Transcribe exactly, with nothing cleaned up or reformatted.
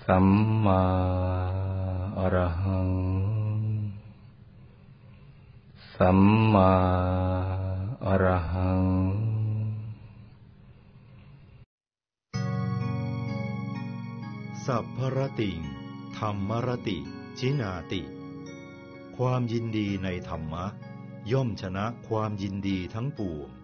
สัมมาอรหังสัมมาอรหังสัพพรติงธัมมรติชินาติความยินดีในธรรมะย่อมชนะความยินดีทั้งปวง